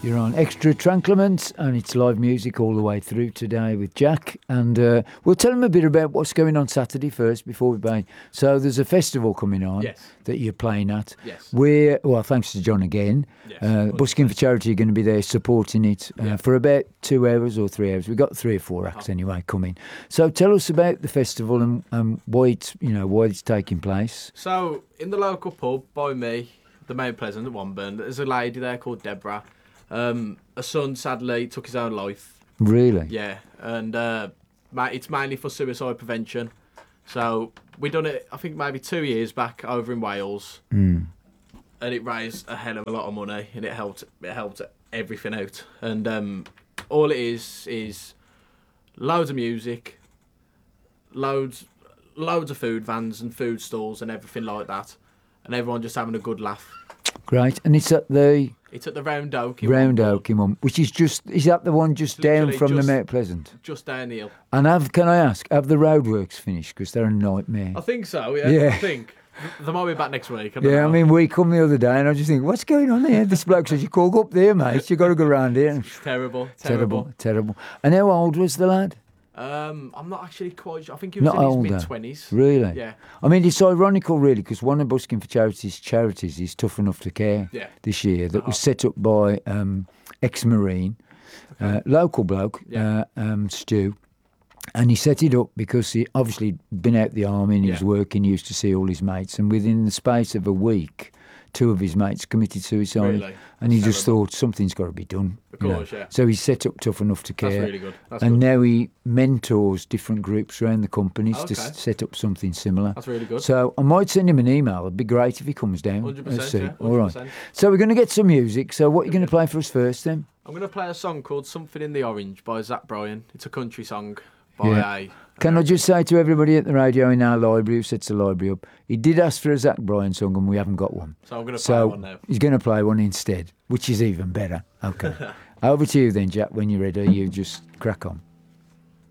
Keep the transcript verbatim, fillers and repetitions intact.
You're on Extra Tranclement, and it's live music all the way through today with Jack. And uh, we'll tell them a bit about what's going on Saturday first before we play. So there's a festival coming on yes. that you're playing at. Yes. We're, well, thanks to John again. Yes, uh, Busking for Charity are going to be there supporting it uh, yeah. for about two hours or three hours. We've got three or four acts oh. anyway coming. So tell us about the festival and, and why it's, you know, why it's taking place. So in the local pub by me, the Mount Pleasant at Womburn, there's a lady there called Deborah. Um, a son sadly took his own life. Really? Yeah, and uh, it's mainly for suicide prevention. So we done it, I think maybe two years back over in Wales, mm. and it raised a hell of a lot of money, and it helped. It helped everything out. And um, all it is is loads of music, loads, loads of food vans and food stalls and everything like that, and everyone just having a good laugh. Great, and it's at the. It's at the Round Oak. In Round Womburn. Oak in Womburn, which is just, is that the one just down Literally from just- the Mount Pleasant? Just down the hill. And have, can I ask, have the roadworks finished? Because they're a nightmare. I think so, yeah. Yeah. I think. They might be back next week. I don't Yeah, know. I mean, we come the other day and I just think, what's going on here? This bloke says, you can't go up there, mate. you got to go round here. Terrible, terrible. Terrible, terrible. And how old was the lad? Um, I'm not actually quite sure. I think he was Not in his older. mid-twenties. Really? Yeah. I mean, it's ironical, really, because one of Busking for Charity's charities is Tough Enough to Care Yeah. this year, that Uh-huh. was set up by um, ex-Marine, uh, local bloke, Yeah. uh, um, Stu. And he set it up because he obviously been out the army and he Yeah. was working, used to see all his mates. And within the space of a week, two of his mates committed suicide. Really? And he That's just terrible. thought something's got to be done. Of you know. course, yeah. So he set up Tough Enough to Care. That's really good. That's and good. now he mentors different groups around the companies to Okay. s- set up something similar. That's really good. So I might send him an email. It'd be great if he comes down. one hundred Let's see. percent, yeah. All right. one hundred percent. So we're going to get some music. So what are you going to play for us first then? I'm going to play a song called Something in the Orange by Zach Bryan. It's a country song by Yeah. a... Can I just say to everybody at the radio in our library who sets the library up, he did ask for a Zach Bryan song and we haven't got one. So I'm going to play So one now. he's going to play one instead, which is even better. Okay. Over to you then, Jack. When you're ready, you just crack on.